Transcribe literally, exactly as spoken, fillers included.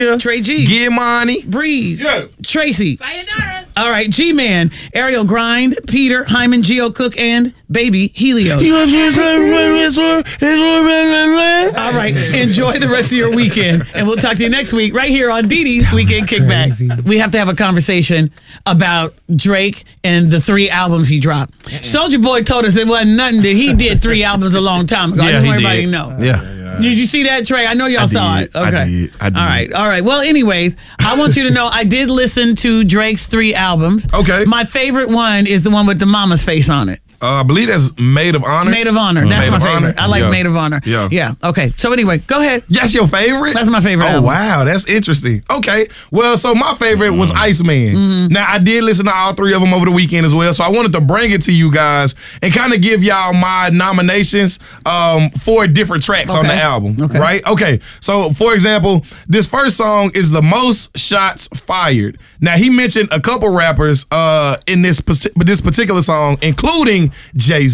Trey G. Get money. Breeze. Yeah. Tracy. Sayonara. All right, G-Man, Ariel Grind, Peter, Hyman, Geo Cook, and Baby Helios. All right, enjoy the rest of your weekend, and we'll talk to you next week right here on Dee Dee's Weekend Kickback. We have to have a conversation about Drake and the three albums he dropped. Soulja Boy told us it wasn't nothing that he did three albums a long time ago. I Yeah, just he want everybody did. to know. Yeah. Did you see that, Trey? I know y'all I saw did. it. Okay. I did. I did. All right. All right. Well, anyways, I want you to know I did listen to Drake's three albums. Okay. My favorite one is the one with the mama's face on it. Uh, I believe that's Maid of Honor. Maid of Honor. That's Maid my of favorite. Honor? I like Yeah. Maid of Honor. Yeah. Yeah. Okay. So anyway, go ahead. That's your favorite? That's my favorite Oh, album. wow. That's interesting. Okay. Well, so my favorite was Iceman. Mm-hmm. Now, I did listen to all three of them over the weekend as well, so I wanted to bring it to you guys and kind of give y'all my nominations um, for different tracks on the Okay. album, Okay. right? Okay. So, for example, this first song is The Most Shots Fired. Now, he mentioned a couple rappers uh, in this, this particular song, including Jay-Z.